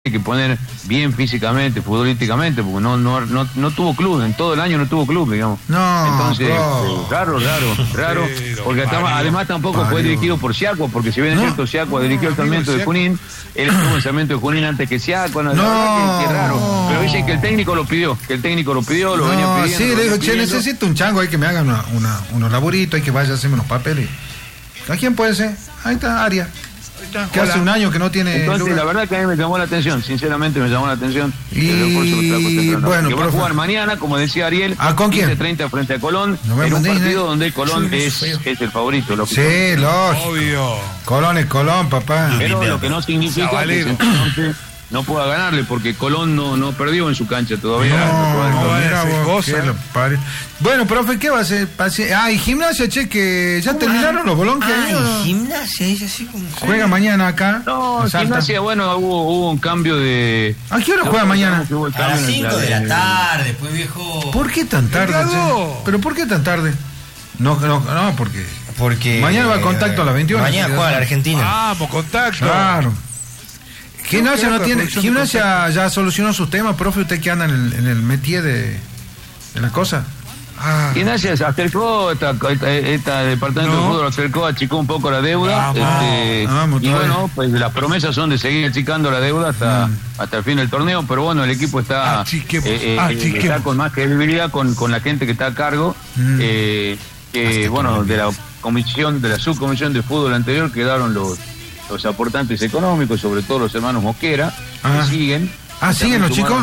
que poner bien físicamente, futbolísticamente, porque no tuvo club, en todo el año no tuvo club, digamos. Entonces, raro, sí, porque además tampoco fue dirigido por Siakua, porque si bien es cierto, Siakua dirigió el Sarmiento de Junín, él estuvo en Sarmiento de Junín antes que Siakua, que raro. Pero dicen que el técnico lo pidió, lo venía pidiendo. Sí, le digo, che, necesito un chango ahí que me haga unos laburitos, hay que vaya a hacerme unos papeles. ¿A quién puede ser? Ahí está, Aria. Que hace un año que no tiene. Entonces, lugar. La verdad que a mí me llamó la atención, sinceramente me llamó la atención. Y bueno, que va a jugar mañana, como decía Ariel, ¿con quién? 15:30 frente a Colón, en un partido donde el Colón es el favorito. Sí, lógico. Obvio. Colón es Colón, papá. Pero lo que no significa que no pueda ganarle, porque Colón no perdió en su cancha todavía. Bueno, profe, ¿qué va a hacer? Y Gimnasia, che, que ya terminaron los bolonques. Gimnasia, ella así como... Juega mañana acá. No, Gimnasia, bueno, hubo un cambio de... ¿A qué hora juega mañana? A las 5 de la tarde, pues, viejo. ¿Por qué tan tarde? ¿Pero por qué tan tarde? No, porque mañana va a Contacto a las 21. Mañana juega la Argentina. Vamos, Contacto. Claro. Gimnasia no tiene. Gimnasia ya solucionó sus temas, profe. Usted que anda en el métier de la cosa. Gimnasia se acercó, esta departamento de fútbol acercó, achicó un poco la deuda. Y bueno, pues las promesas son de seguir achicando la deuda hasta el fin del torneo. Pero bueno, el equipo está con más credibilidad con la gente que está a cargo. Bueno, de la subcomisión de fútbol anterior quedaron los aportantes económicos, sobre todo los hermanos Mosquera, que siguen. ¿Siguen los chicos?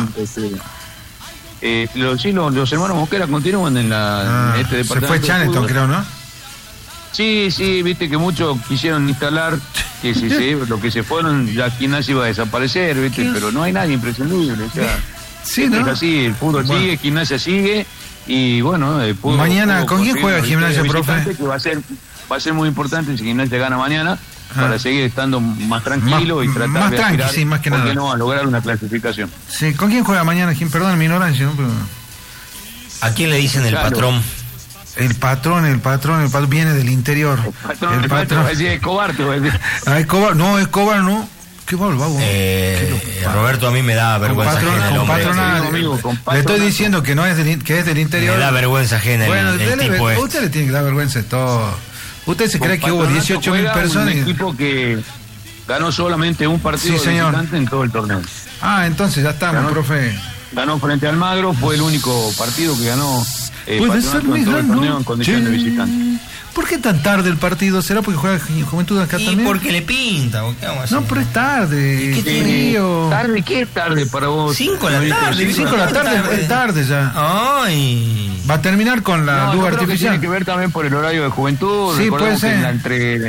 Los hermanos Mosquera continúan en este departamento. Se fue Chaneton, creo, ¿no? Sí, viste que muchos quisieron instalar que lo que se fueron, ya Gimnasia iba a desaparecer, viste, pero no hay nadie imprescindible. O sea, es así, el fútbol sigue, Gimnasia sigue, y bueno, el fútbol. Mañana, ¿con quién juega Gimnasia, profe? Que va a ser muy importante si Gimnasia gana mañana, para seguir estando más tranquilo y tratar de aspirar, más que nada, a lograr una clasificación. Sí, ¿con quién juega mañana? Perdón mi ignorancia, ¿no? Pero... ¿A quién le dicen el patrón? El patrón viene del interior. El patrón. Es Escobar, te voy a decir. Escobar, no. Qué vago. Roberto, a mí me da vergüenza ajena el hombre. Le estoy diciendo que no es que es del interior. Me da vergüenza ajena el tipo usted le tiene que dar vergüenza de todo. ¿Usted se cree que hubo 18.000 personas? Un equipo que ganó solamente un partido de visitante en todo el torneo. Entonces ya estamos, profe. Ganó frente al Magro, fue el único partido que ganó puede ser en todo el torneo en condición de visitante. ¿Por qué tan tarde el partido? ¿Será porque juega Juventud acá también? Porque le pinta, ¿qué vamos a hacer? No, pero es tarde. ¿Qué frío? ¿Tarde? ¿Qué es tarde para vos? 5 de la tarde. 5 de la tarde es tarde ya. Va a terminar con la luz artificial. Tiene que ver también por el horario de Juventud. Sí, puede ser.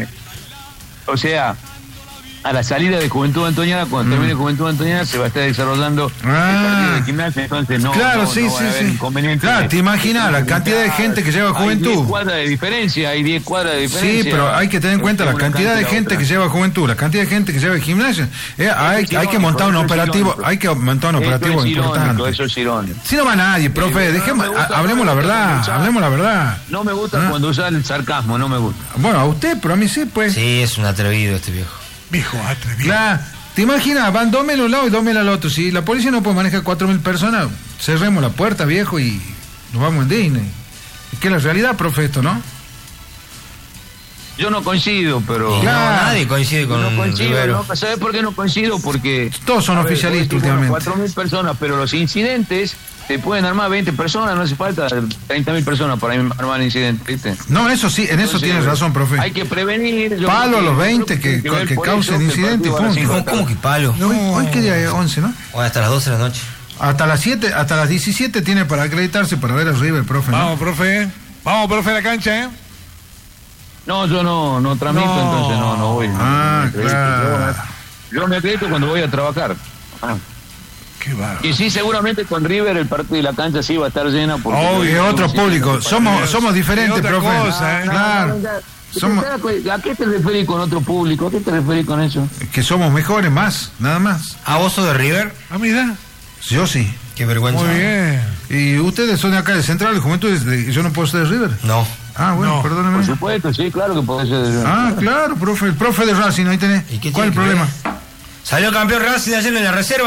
O sea, a la salida de Juventud Antoniana, cuando termine Juventud Antoniana, se va a estar desarrollando el partido de Gimnasia, entonces no va a haber inconveniente. Claro, te imaginas la cantidad de gente que lleva Juventud. Hay 10 cuadras de diferencia. Sí, pero hay que tener en cuenta la cantidad de gente que lleva Juventud, la cantidad de gente que lleva Gimnasia. Hay que montar un operativo, importante. Eso es irónico. Si no va nadie, profe, hablemos la verdad. No me gusta cuando usa el sarcasmo, no me gusta. Bueno, a usted, pero a mí sí, pues. Sí, es un atrevido este viejo. Viejo atrevido. Claro, ¿te imaginas? Van 2.000 a un lado y 2.000 al otro. Si la policía no puede manejar 4.000 personas, cerremos la puerta, viejo, y nos vamos en Disney. Es que es la realidad, profe, esto, ¿no? Yo no coincido, pero... Claro. Nadie coincide con Rivero. ¿Sabes por qué no coincido? Porque... Todos son oficialistas últimamente. 4.000 personas, pero los incidentes... Te pueden armar 20 personas, no hace falta 30.000 personas para armar incidentes, ¿viste? No, eso sí, en eso tienes razón, profe. Hay que prevenir. Palo a los 20 que causen incidentes, punto. ¿Cómo que palo? No, hoy qué día es 11, ¿no? Hoy hasta las 12 de la noche. Hasta las 17 tiene para acreditarse para ver a River, profe. ¿no? Vamos, profe a la cancha, ¿eh? No, yo no tramito, entonces no voy. Claro. Yo me acredito cuando voy a trabajar. Y sí, seguramente con River el partido de la cancha sí va a estar llena. Es otro público. Somos diferentes, profe. Claro. ¿A qué te referís con otro público? ¿A qué te referís con eso? Que somos mejores, nada más. ¿A vos sos de River? Mira. Yo sí. Qué vergüenza. Muy bien. ¿Y ustedes son de acá de Central de Juventud? ¿Yo no puedo ser de River? No. Bueno, perdóneme. Por supuesto, sí, claro que puede ser de River. Claro, profe. El profe de Racing, ahí tenés. ¿Cuál es el problema? Salió campeón Racing ayer en la reserva.